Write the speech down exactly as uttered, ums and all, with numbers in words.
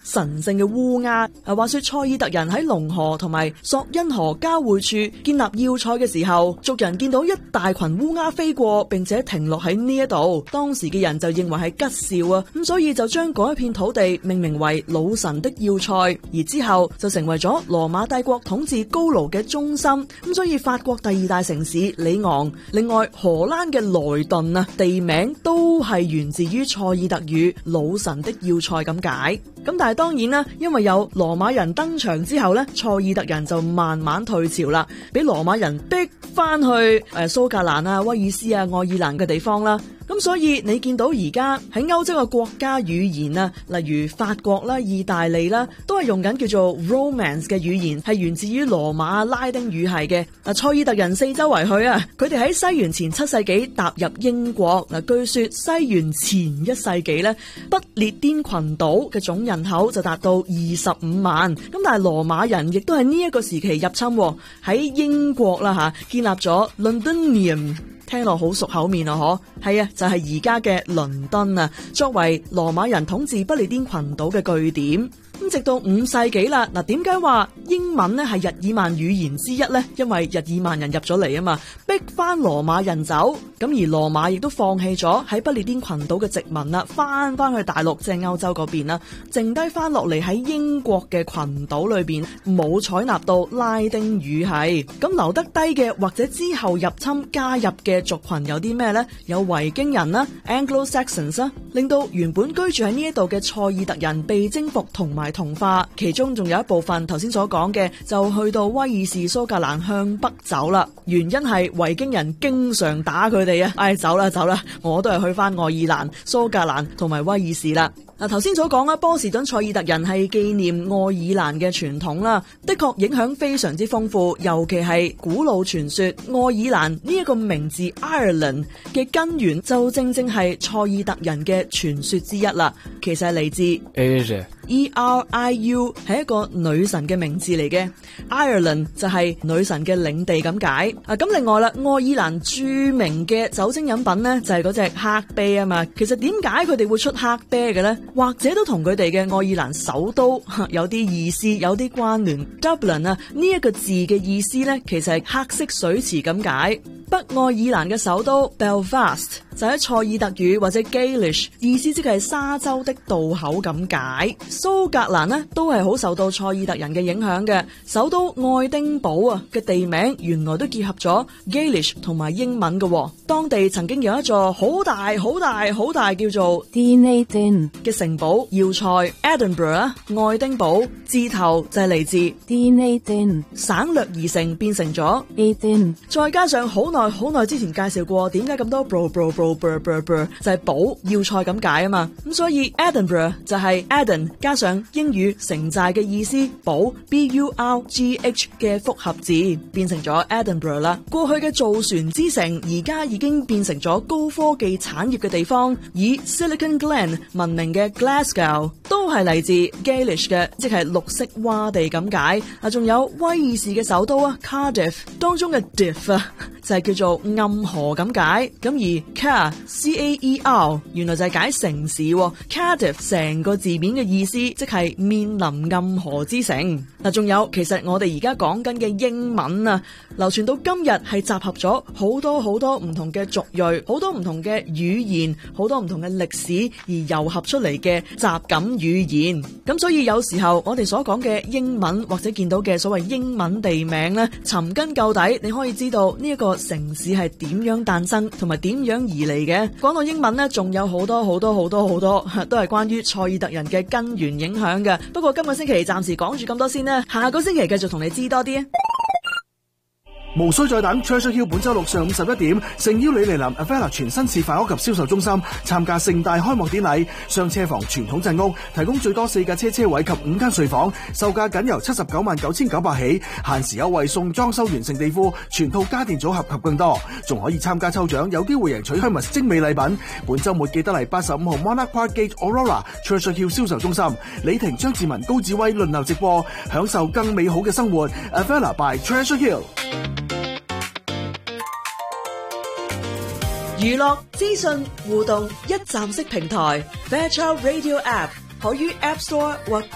神聖嘅烏鴉。啊，話說塞爾特人喺龍河同埋索恩河交匯處建立要塞嘅時候，族人見到一大群烏鴉飛過，並且停落喺呢一度，當時嘅人就認為係吉兆啊，咁所以就將嗰一片土地命名為老神的要塞，而之後就成為咗羅馬帝國統治高盧嘅中心。咁所以法國第二大城市里昂，另外荷蘭嘅萊頓啊，地名都係源自於塞爾特語老神的要塞咁解。咁但係當然啦，因為有羅馬人登場之後呢，塞爾特人就慢慢退潮啦，俾羅馬人逼翻去誒蘇格蘭啊、威爾斯啊、愛爾蘭嘅地方啦。咁所以你見到而家喺歐洲嘅國家語言啊，例如法國啦、意大利啦，都係用緊叫做 Romance 嘅語言，係源自於羅馬拉丁語系嘅。嗱，塞爾特人四周圍去啊，佢哋喺西元前七世紀踏入英國。嗱，據說西元前一世紀咧，不列顛群島嘅總人口就達到二十五萬。咁但係羅馬人亦都係呢一個時期入侵喺英國啦吓，建立咗 Londinium。聽落好熟口面啊，嗬，係啊，就係而家嘅倫敦啊，作為羅馬人統治不列顛群島嘅據點。咁直到五世紀啦，嗱，點解話英文咧係日耳曼語言之一呢？因為日耳曼人入咗嚟啊嘛，逼翻羅馬人走，咁而羅馬亦都放棄咗喺不列顛群島嘅殖民啦，翻翻去大陸即係歐洲嗰邊啦，剩低翻落嚟喺英國嘅群島裏邊，冇採納到拉丁語系。咁留得低嘅或者之後入侵加入嘅族群有啲咩呢？有維京人啦 ，Anglo-Saxons 啦，令到原本居住喺呢一度嘅塞爾特人被征服同埋同化，其中仲有一部分頭先所講嘅就去到威爾士、蘇格蘭向北走啦。原因係維京人經常打佢哋啊，唉，走啦走啦，我都係去翻愛爾蘭、蘇格蘭同埋威爾士啦。嗱，頭先所講啦，波士頓塞爾特人係紀念愛爾蘭嘅傳統啦，的確影響非常之豐富，尤其係古老傳說愛爾蘭呢一個名字 Ireland 嘅根源就正正係塞爾特人嘅傳說之一啦。其實係嚟自 Asia E R I U 係一個女神嘅名字嚟嘅 ，Ireland 就係女神嘅領地咁解。啊，咁另外啦，愛爾蘭著名嘅酒精飲品呢，就係嗰隻黑啤啊嘛。其實點解佢哋會出黑啤嘅呢？或者都同佢哋嘅愛爾蘭首都有啲意思，有啲關聯。Dublin 啊，呢一個字嘅意思呢，其實係黑色水池咁解。北愛爾蘭嘅首都 Belfast 就喺塞爾特語或者 Gaelish， 意思即係沙洲的渡口咁解。蘇格蘭呢都係好受到塞爾特人嘅影響嘅，首都愛丁堡啊嘅地名原來都結合咗 Gaelish 同埋英文嘅。當地曾經有一座好大好大好大叫做 Dunedin 嘅城堡要塞 Edinburgh 愛丁堡，字頭就係嚟自 Dunedin， 省略而成變成咗 Edin， 再加上好耐好耐之前介紹過點解咁多 bro bro bro bro bro bro 就係堡要塞咁解啊嘛，咁所以 Edinburgh 就係 Eden 加上英語城寨嘅意思，堡 B U R G H 嘅複合字變成咗 Edinburgh 啦。過去嘅造船之城而家已經變成咗高科技產業嘅地方，以 Silicon Glen 聞名嘅 Glasgow 都係嚟自 Gaelish 嘅，即係綠色洼地咁解。啊，仲有威爾士嘅首都啊 Cardiff 當中嘅 Diff 啊就係叫做暗河咁解。咁而 Car C A E R 原來就係解城市，Cardiff 成個字面嘅意思即係面臨暗河之城。嗱，仲有其實我哋而家講緊嘅英文啊，流傳到今日係集合咗好多好多唔同嘅族裔，好多唔同嘅語言，好多唔同嘅歷史而糅合出嚟嘅雜感語言。咁所以有時候我哋所講嘅英文或者見到嘅所謂英文地名咧，尋根究底，你可以知道呢一個城市係點樣誕生同埋點樣而嚟嘅。講到英文咧，仲有好多好多好多好多都係關於塞爾特人嘅根源影響嘅。不過今個星期暫時講住咁多先啦，下個星期繼續同你知多啲。 無需再等 Treasure Hill 本周六上午十一點，誠邀你嚟臨 Avella 全新示範屋及銷售中心參加盛大開幕典禮。雙車房傳統鎮屋提供最多四架車車位及五間睡房，售價僅由七十九萬九千九百起，限時優惠送裝修完成地庫、全套家電組合及更多，仲可以參加抽獎，有機會贏取 Hermes 精美禮品。本周末記得嚟八十五號 Monarch Park Gate Aurora Treasure Hill 銷售中心，李婷、張志文、高志威輪流直播，享受更美好嘅生活。Avella by Treasure Hill。 娛樂資訊互動一站式平台 Fairchild Radio App 可於 App Store 或